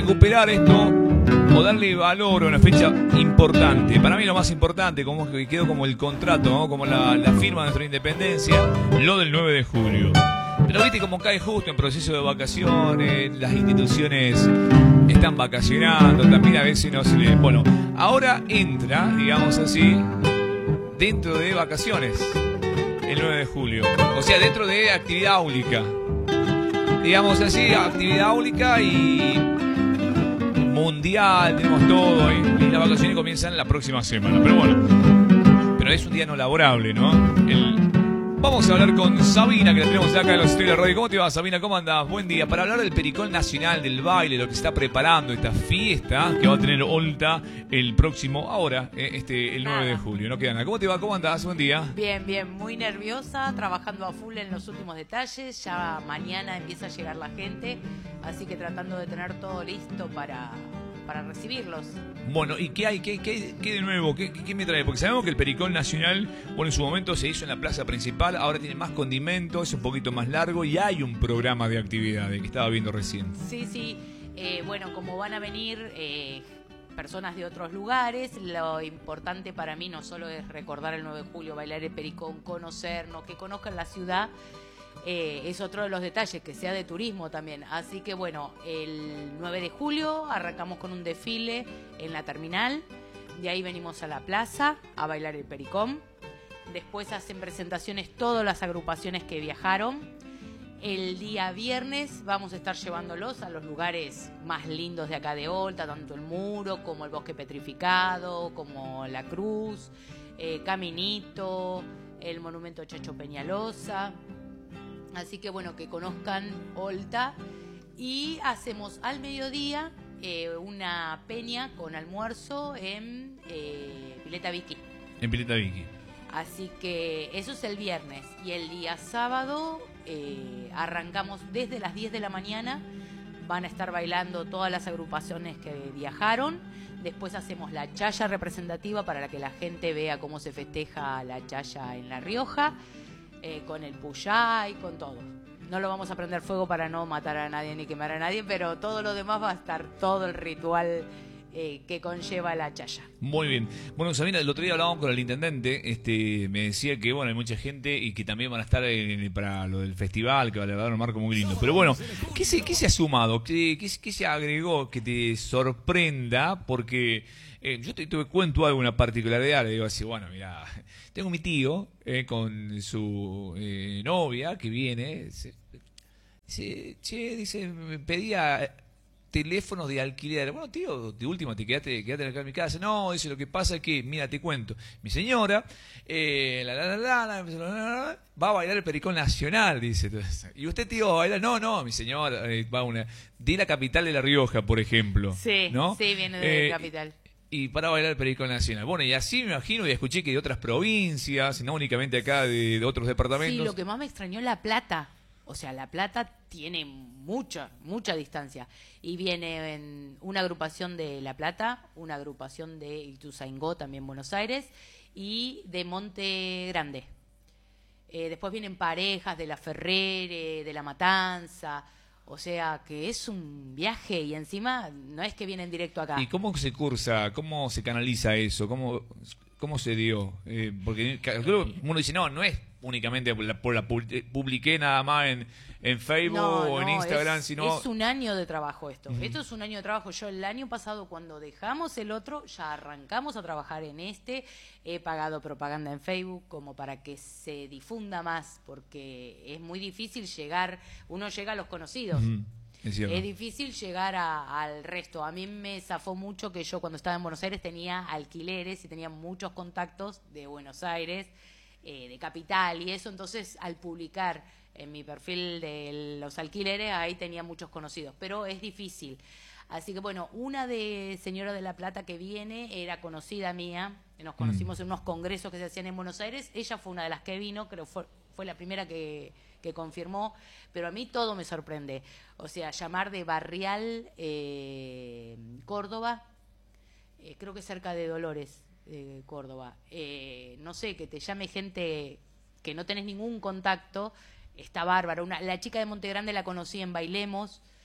recuperar esto o darle valor a una fecha importante. Para mí lo más importante, como que quedó como el contrato, ¿no? Como la firma de nuestra independencia, lo del 9 de julio. Pero viste como cae justo en proceso de vacaciones, las instituciones están vacacionando, también a veces no se le... Bueno, ahora entra, digamos así, dentro de vacaciones, el 9 de julio. O sea, dentro de actividad áulica. Digamos así, actividad áulica y mundial, tenemos todo, y las vacaciones comienzan la próxima semana. Pero bueno, pero es un día no laborable, ¿no? Vamos a hablar con Sabina, que la tenemos acá en los estudios de radio. ¿Cómo te va, Sabina? ¿Cómo andás? Buen día. Para hablar del Pericón Nacional, del baile, lo que se está preparando, esta fiesta que va a tener Olta el próximo, ahora, el 9 de julio. No queda nada. ¿Cómo te va? ¿Cómo andás? Buen día. Bien, bien. Muy nerviosa, trabajando a full en los últimos detalles. Ya mañana empieza a llegar la gente, así que tratando de tener todo listo para recibirlos. Bueno, ¿y qué hay? ¿Qué de nuevo? ¿Qué me trae? Porque sabemos que el Pericón Nacional, bueno, en su momento se hizo en la plaza principal, ahora tiene más condimentos, es un poquito más largo y hay un programa de actividades que estaba viendo recién. Sí, sí. Bueno, como van a venir personas de otros lugares, lo importante para mí no solo es recordar el 9 de julio, bailar el Pericón, conocernos, que conozcan la ciudad. Es otro de los detalles, que sea de turismo también. Así que bueno, el 9 de julio arrancamos con un desfile en la terminal. De ahí venimos a la plaza a bailar el Pericón. Después hacen presentaciones todas las agrupaciones que viajaron. El día viernes vamos a estar llevándolos a los lugares más lindos de acá de Olta, tanto el Muro como el Bosque Petrificado, como la Cruz, Caminito, el Monumento Chacho Peñalosa. Así que bueno, que conozcan Olta. Y hacemos al mediodía una peña con almuerzo en Pileta Vicky. En Pileta Vicky. Así que eso es el viernes. Y el día sábado arrancamos desde las 10 de la mañana. Van a estar bailando todas las agrupaciones que viajaron. Después hacemos la chaya representativa para que la gente vea cómo se festeja la chaya en La Rioja. Con el puyá y con todo. No lo vamos a prender fuego para no matar a nadie ni quemar a nadie, pero todo lo demás va a estar, todo el ritual que conlleva la chaya. Muy bien. Bueno, Sabina, el otro día hablábamos con el intendente, me decía que bueno, hay mucha gente y que también van a estar para lo del festival, que va a dar un marco muy lindo. Pero bueno, ¿qué se ha sumado? ¿Qué se agregó que te sorprenda? Porque yo te cuento alguna particularidad, le digo así, bueno, mira, tengo mi tío con su novia que viene, dice, me pedía teléfonos de alquiler. Bueno, tío, de última te quedaste acá en mi casa. No, dice, lo que pasa es que, mira, te cuento, mi señora va a bailar el Pericón Nacional, dice. ¿Y usted, tío, va a bailar? No, mi señora va de la capital de La Rioja, por ejemplo. Sí, ¿no? Sí, viene de la capital. Y para bailar el Pericón Nacional. Bueno, y así me imagino, y escuché que de otras provincias, no únicamente acá de otros departamentos. Sí, lo que más me extrañó, La Plata. O sea, La Plata tiene mucha distancia. Y viene en una agrupación de La Plata, una agrupación de Ituzaingó, también Buenos Aires, y de Monte Grande. Después vienen parejas de La Ferrere, de La Matanza. O sea, que es un viaje y encima no es que vienen directo acá. ¿Y cómo se cursa? ¿Cómo se canaliza eso? ¿Cómo se dio? Porque uno dice, no es únicamente por la publiqué nada más en Facebook o en Instagram, sino... Es un año de trabajo esto. Esto es un año de trabajo. Yo el año pasado, cuando dejamos el otro, ya arrancamos a trabajar en este. He pagado propaganda en Facebook como para que se difunda más, porque es muy difícil llegar, uno llega a los conocidos. Es difícil llegar al resto. A mí me zafó mucho que yo cuando estaba en Buenos Aires tenía alquileres y tenía muchos contactos de Buenos Aires, de Capital y eso. Entonces, al publicar en mi perfil de los alquileres, ahí tenía muchos conocidos. Pero es difícil. Así que bueno, una de Señora de la Plata que viene era conocida mía. Nos conocimos en unos congresos que se hacían en Buenos Aires. Ella fue una de las que vino, creo fue la primera que confirmó, pero a mí todo me sorprende. O sea, llamar de Barrial, Córdoba, creo que cerca de Dolores, Córdoba. No sé, que te llame gente que no tenés ningún contacto, está bárbaro. La chica de Monte Grande la conocí en Bailemos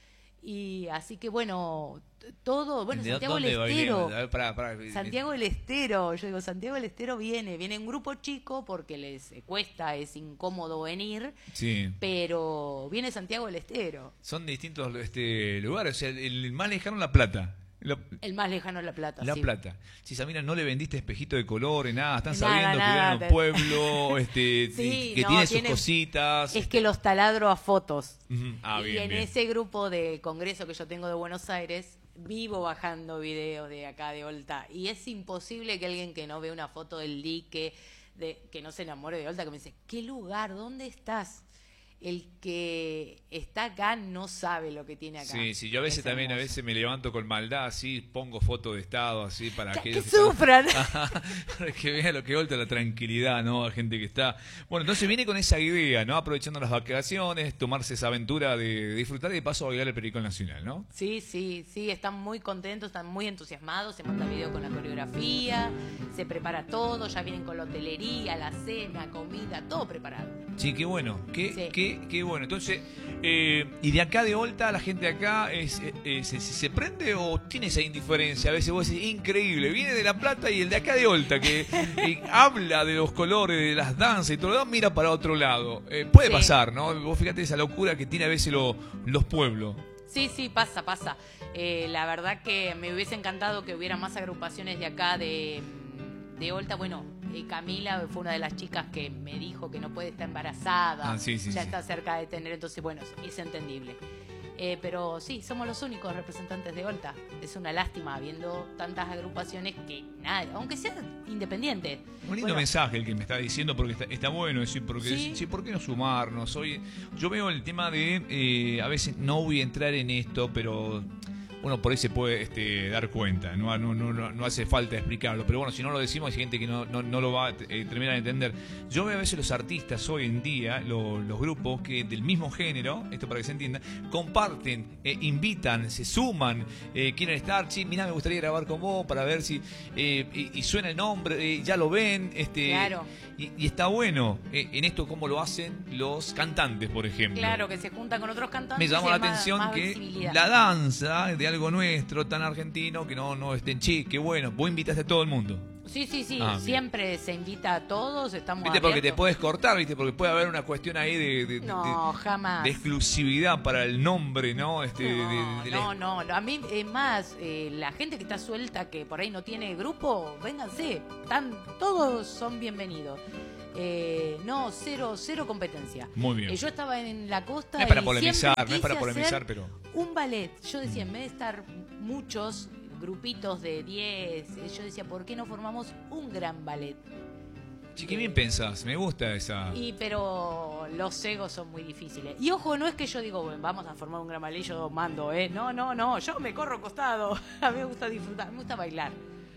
Y así que bueno, todo, bueno, ¿De Santiago del dónde va Estero. viniendo? A ver, pará. Santiago del Estero, yo digo, Santiago del Estero viene un grupo chico porque les cuesta, es incómodo venir, Sí. pero viene Santiago del Estero. Son distintos lugares. O sea, el más lejano, La Plata. El más lejano es La Plata. La sí. Plata. Si Samira no le vendiste espejito de colores, nada, están Nada, sabiendo nada, que vienen a un pueblo Sí, que no, tiene sus cositas. Es que los taladro a fotos. Ujú. Ah, Y bien, en bien. ese grupo de congreso que yo tengo de Buenos Aires, vivo bajando videos de acá de Olta. Y es imposible que alguien que no ve una foto del dique, que no se enamore de Olta, que me dice, ¿qué lugar? ¿Dónde estás? El que está acá no sabe lo que tiene acá. Sí, yo a veces Es también, a hermoso. veces me levanto con maldad, así, pongo fotos de estado, así, para Que aquellos que están- sufran. para que vean lo que volta la tranquilidad, ¿no? A gente que está... Bueno, entonces viene con esa idea, ¿no? Aprovechando las vacaciones, tomarse esa aventura de disfrutar y de paso bailar el Pericón Nacional, ¿no? Sí, están muy contentos, están muy entusiasmados, se monta video con la coreografía, se prepara todo, ya vienen con la hotelería, la cena, comida, todo preparado. Sí, qué bueno, Sí. qué bueno. Entonces, y de acá de Olta, la gente de acá se prende o tiene esa indiferencia. A veces vos decís, increíble, viene de La Plata y el de acá de Olta, que habla de los colores, de las danzas y todo lo demás, mira para otro lado. Puede Sí. pasar, ¿no? Vos fíjate esa locura que tiene a veces los pueblos. Sí, pasa. La verdad que me hubiese encantado que hubiera más agrupaciones de acá de Olta. Bueno, Camila fue una de las chicas que me dijo que no puede estar embarazada, Ah, sí, ya sí. está cerca de tener, entonces bueno, es entendible. Pero sí, somos los únicos representantes de Olta. Es una lástima viendo tantas agrupaciones que nada, aunque sean independientes. Un lindo Bueno, mensaje el que me está diciendo, porque está bueno decir, porque Sí. ¿por qué no sumarnos? Hoy yo veo el tema de, a veces no voy a entrar en esto, pero uno por ahí se puede dar cuenta, no hace falta explicarlo, pero bueno, si no lo decimos hay gente que no lo va a terminar de entender. Yo veo a veces los artistas hoy en día, los grupos que del mismo género, esto para que se entienda, comparten, invitan, se suman, quieren estar, sí, mira, me gustaría grabar con vos para ver si, y suena el nombre, ya lo ven, Claro. y está bueno en esto cómo lo hacen los cantantes, por ejemplo. Claro, que se juntan con otros cantantes. Me llamó y la hay más- atención más que visibilidad. la danza de algo nuestro, tan argentino, que no estén qué bueno, vos invitaste a todo el mundo. Sí, Ah, bien. siempre se invita a todos, estamos ¿Viste? Porque te abiertos. puedes cortar, ¿viste? Porque puede haber una cuestión ahí No, jamás. de exclusividad para el nombre, ¿no? No, a mí es más, la gente que está suelta, que por ahí no tiene grupo, vénganse, todos son bienvenidos. No, cero competencia. Muy bien. Yo estaba en la costa No es para y polemizar, siempre no es para quise polemizar, hacer pero... un ballet. Yo decía, en vez de estar muchos grupitos de 10, yo decía, ¿por qué no formamos un gran ballet? Sí, qué bien pensás, me gusta esa... Pero los egos son muy difíciles. Y ojo, no es que yo digo, bueno, vamos a formar un gran ballet y yo mando, No, yo me corro costado. A mí me gusta disfrutar, me gusta bailar.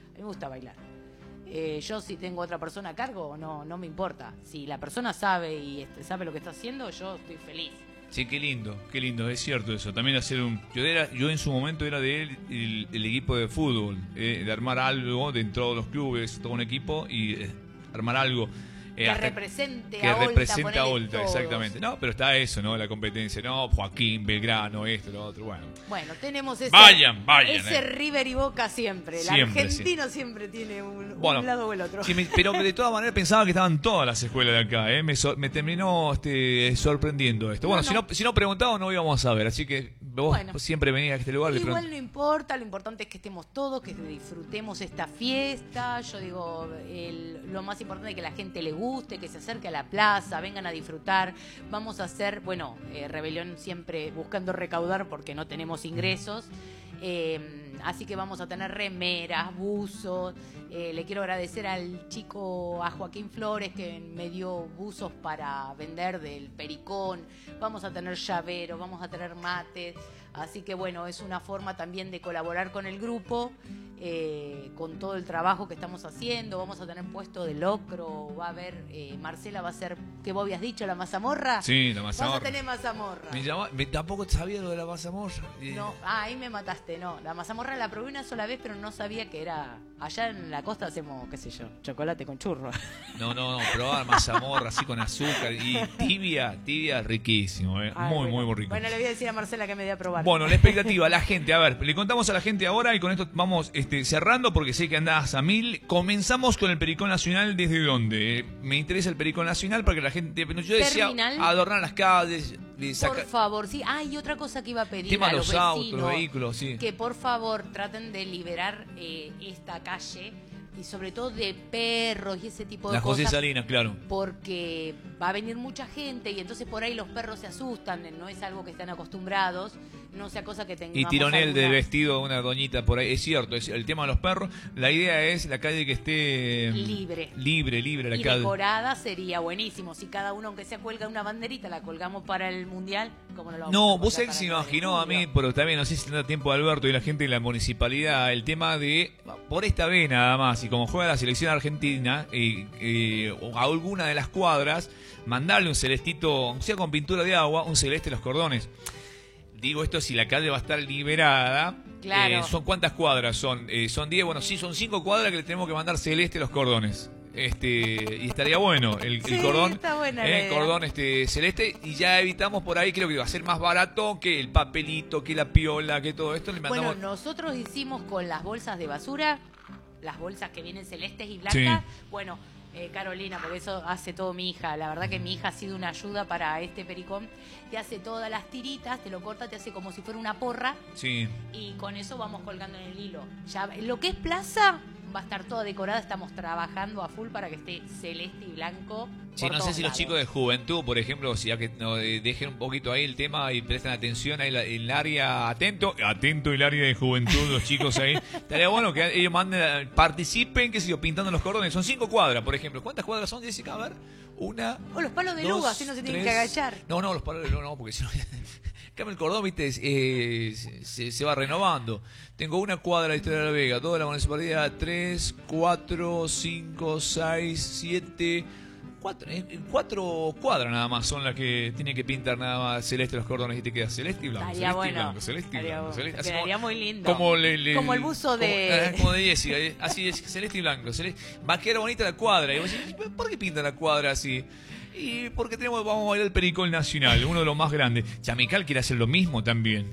Yo si tengo otra persona a cargo, no me importa. Si la persona sabe y sabe lo que está haciendo, yo estoy feliz. Sí, qué lindo, es cierto eso. También hacer yo en su momento era de el equipo de fútbol, de armar algo dentro de los clubes, todo un equipo y armar algo. Que represente que a Olta, representa a ponele Olta, todos. exactamente. No, pero está eso, ¿no? La competencia, no, Joaquín, Belgrano, esto, lo otro, bueno. Bueno, tenemos ese, Vayan, ese River y Boca siempre. El Siempre, argentino siempre tiene un Bueno, lado o el otro. Sí, pero de todas maneras pensaba que estaban todas las escuelas de acá, ¿eh? Me terminó sorprendiendo esto. Bueno, No. si no preguntaba no íbamos a saber, así que vos Bueno. siempre venís a este lugar de Igual pronto. no importa, lo importante es que estemos todos, que disfrutemos esta fiesta. Yo digo, lo más importante es que la gente le guste, que se acerque a la plaza, vengan a disfrutar. Vamos a hacer, Rebelión siempre buscando recaudar porque no tenemos ingresos. Así que vamos a tener remeras, buzos. Le quiero agradecer al chico, a Joaquín Flores, que me dio buzos para vender del Pericón. Vamos a tener llaveros, vamos a tener mates. Así que bueno, es una forma también de colaborar con el grupo, con todo el trabajo que estamos haciendo. Vamos a tener puesto de locro, va a haber, Marcela va a ser, ¿qué vos habías dicho? ¿La mazamorra? Sí, la mazamorra. Vas a tener mazamorra. Tampoco sabía lo de la mazamorra. No, ahí me mataste, no. La mazamorra mazamorra la probé una sola vez, pero no sabía que era... Allá en la costa hacemos, qué sé yo, chocolate con churro. No, probar mazamorra así con azúcar y tibia, riquísimo, Ay, muy rico. Bueno, le voy a decir a Marcela que me dé a probar. Bueno, la expectativa, la gente, a ver, le contamos a la gente ahora y con esto vamos cerrando porque sé que andás a mil. Comenzamos con el Pericón Nacional, ¿desde dónde? Me interesa el Pericón Nacional para que la gente, yo decía, Terminal. Adornar las calles, Por favor, sí. Ah, y otra cosa que iba a pedir tema a de los los autos, vecinos, los vehículos, sí. que por favor traten de liberar esta calle y sobre todo de perros y ese tipo de La José cosas. Salinas, claro. Porque va a venir mucha gente y entonces por ahí los perros se asustan, no es algo que están acostumbrados, no sea cosa que tengamos Y tironel de alguna- vestido de una doñita por ahí, es cierto, es el tema de los perros. La idea es la calle que esté Libre. libre la y calle. decorada sería buenísimo. Si cada uno, aunque sea, cuelga una banderita, la colgamos para el mundial, como no lo vamos a No, colgar vos sabés que para se el 9 de imaginó a mí, julio? pero también no sé si tendrá tiempo Alberto y la gente de la municipalidad, el tema de, por esta vez nada más, y como juega la selección argentina, o a alguna de las cuadras, mandarle un celestito, sea con pintura de agua, un celeste a los cordones. Digo esto si la calle va a estar liberada. Claro. ¿Son cuántas cuadras? Son 10, bueno, sí, son 5 cuadras que le tenemos que mandar celeste a los cordones. Y estaría bueno el Sí, cordón, está buena la idea. cordón celeste, y ya evitamos por ahí, creo que va a ser más barato que el papelito, que la piola, que todo esto le mandamos. Bueno, nosotros hicimos con las bolsas de basura, las bolsas que vienen celestes y blancas. Sí. Bueno, Carolina, porque eso hace todo mi hija. La verdad que mi hija ha sido una ayuda para este pericón. Te hace todas las tiritas, te lo corta, te hace como si fuera una porra. Sí. Y con eso vamos colgando en el hilo. Ya, lo que es plaza va a estar toda decorada. Estamos trabajando a full para que esté celeste y blanco. Sí, por no sé todos si los lados. chicos de juventud, por ejemplo, si ya que dejen un poquito ahí el tema y presten atención ahí el área, atento el área de juventud, los chicos ahí. Estaría bueno que ellos manden, participen, qué sé yo, pintando los cordones. Son 5 cuadras, por ejemplo. ¿Cuántas cuadras son, Jessica? A ver, una. O los palos de dos, luz, así no se tienen que 3. agachar. No, los palos de luz no, porque si no. Cambio el cordón, viste, se va renovando. Tengo una cuadra de Historia de la Vega, toda la municipalidad, 3, 4, 5, 6, 7. 4 cuadras nada más son las que tienen que pintar nada más celeste los cordones y te queda celeste y blanco. Estaría Celeste y bueno. blanco, celeste y Estaría blanco. bueno. Celeste, así Quedaría muy lindo. Como el buzo de... Como de Jessica, así es, celeste y blanco. Va a quedar bonita la cuadra. Y vos decís, ¿por qué pintan la cuadra así? Y porque vamos a bailar el Pericón Nacional, uno de los más grandes. Chamical quiere hacer lo mismo también.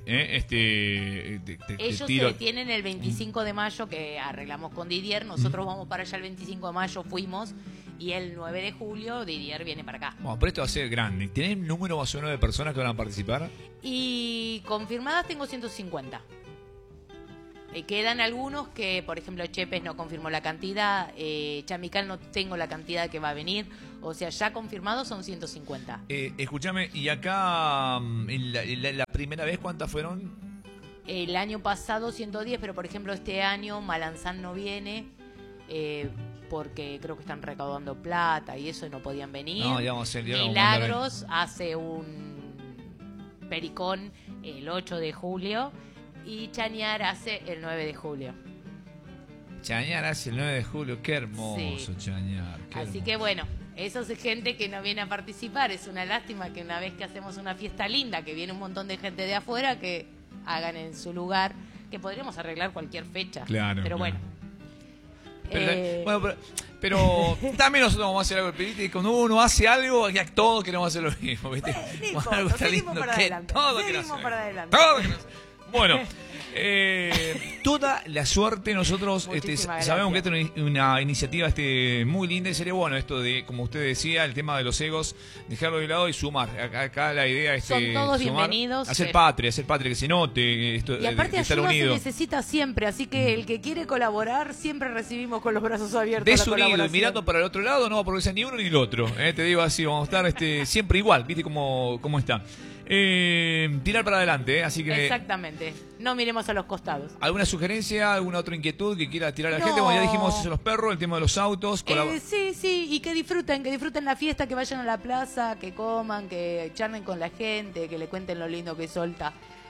Ellos tienen el 25 de mayo que arreglamos con Didier. Nosotros vamos para allá el 25 de mayo, fuimos. Y el 9 de julio Didier viene para acá. Bueno, pero esto va a ser grande. ¿Tenés un número más o menos de personas que van a participar? Y confirmadas tengo 150. Quedan algunos que, por ejemplo, Chepes no confirmó la cantidad, Chamical no tengo la cantidad que va a venir, o sea, ya confirmados son 150. Escúchame, y acá, la primera vez, ¿cuántas fueron? El año pasado 110, pero por ejemplo este año Malanzán no viene, porque creo que están recaudando plata y eso y no podían venir. No, ya vamos a hacer, ya lo vamos a mandar ahí. Milagros hace un pericón el 8 de julio. Y Chañar hace el 9 de julio. Chañar hace el 9 de julio. Qué hermoso, Sí. Chañar. Qué Así hermoso. que bueno, eso es gente que no viene a participar. Es una lástima que una vez que hacemos una fiesta linda, que viene un montón de gente de afuera, que hagan en su lugar, que podríamos arreglar cualquier fecha. Claro, Pero claro. bueno. Pero también nosotros vamos a hacer algo, ¿viste? Cuando uno hace algo, ya todos queremos hacer lo mismo, ¿viste? No Cuando importa, algo está seguimos lindo, para que adelante. todo Seguimos queremos para hacer. adelante. Todo queremos hacer. Bueno, toda la suerte nosotros Muchísimas sabemos que gracias. esta es una iniciativa muy linda y sería bueno esto de, como usted decía, el tema de los egos, dejarlo de lado y sumar. Acá la idea es Son todos sumar, bienvenidos. hacer patria, que se note esto Y aparte de estar ayuda se unido. necesita siempre, así que el que quiere colaborar siempre recibimos con los brazos abiertos. la Desunido y colaboración. mirando para el otro lado no va a progresar ni uno ni el otro. Te digo así, vamos a estar siempre igual, viste cómo está. Tirar para adelante, así que... Exactamente. No miremos a los costados. ¿Alguna sugerencia, alguna otra inquietud que quiera tirar a la No. gente? Como ya dijimos, eso de los perros, el tema de los autos. Sí, y que disfruten la fiesta, que vayan a la plaza, que coman, que charlen con la gente, que le cuenten lo lindo que es Olta.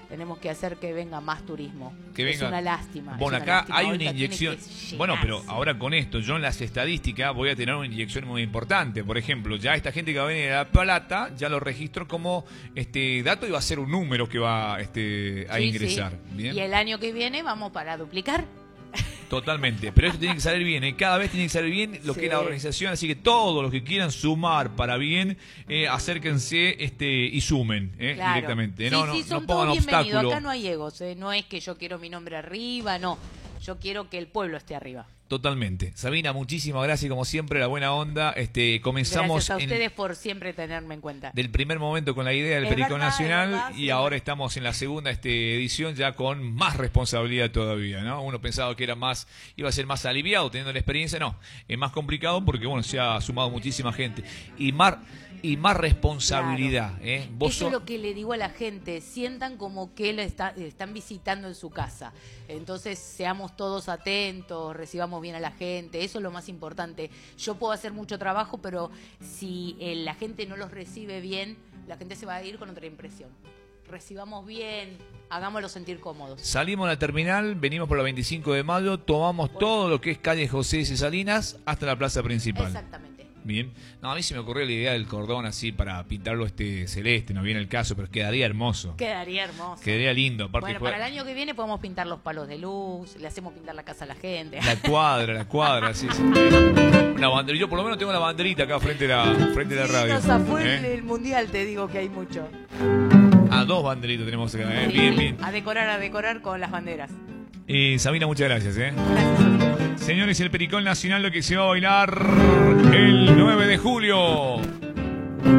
tenemos que hacer que venga más turismo. Que es venga. una lástima. Bueno, es una acá lástima. hay Ahorita una tiene inyección. que Bueno, pero llenarse. ahora con esto, yo en las estadísticas voy a tener una inyección muy importante. Por ejemplo, ya esta gente que va a venir a La Plata, ya lo registro como dato y va a ser un número que va a Sí, ingresar. sí. ¿Bien? Y el año que viene vamos para duplicar. Totalmente, pero esto tiene que salir bien, cada vez tiene que salir bien lo Sí. que es la organización, así que todos los que quieran sumar para bien, acérquense y sumen Claro. directamente. Sí, No, sí, no, son no todos pongan bienvenidos. obstáculo. Acá no hay egos, no es que yo quiero mi nombre arriba, no. Yo quiero que el pueblo esté arriba. Totalmente. Sabina, muchísimas gracias, como siempre, la buena onda. Comenzamos Gracias a ustedes por siempre tenerme en cuenta. del primer momento con la idea del Es Pericón verdad, Nacional es verdad, y sí. ahora estamos en la segunda edición ya con más responsabilidad todavía, ¿no? Uno pensaba que era más, iba a ser más aliviado teniendo la experiencia, no, es más complicado porque bueno, se ha sumado muchísima gente y más responsabilidad, Claro. Vos Eso es sos- lo que le digo a la gente, sientan como que están visitando en su casa. Entonces seamos todos atentos, recibamos bien a la gente, eso es lo más importante. Yo puedo hacer mucho trabajo, pero si la gente no los recibe bien, la gente se va a ir con otra impresión. Recibamos bien, hagámoslos sentir cómodos. Salimos a la terminal, venimos por la 25 de mayo, tomamos todo lo que es calle José y Salinas hasta la plaza principal. Exactamente. Bien. No, a mí se me ocurrió la idea del cordón así para pintarlo celeste, no viene el caso, pero quedaría hermoso. Quedaría hermoso. Quedaría lindo. Aparte Bueno, para el año que viene podemos pintar los palos de luz, le hacemos pintar la casa a la gente. la cuadra, sí, sí. Una banderita, yo por lo menos tengo la banderita acá frente a la radio. Nos zafó ¿Eh? el mundial, te digo que hay mucho. Ah, dos banderitas tenemos acá, Sí, bien, bien. A decorar con las banderas. Sabina, muchas gracias, Gracias a ustedes. Señores, el Pericón Nacional, lo que se va a bailar el 9 de julio.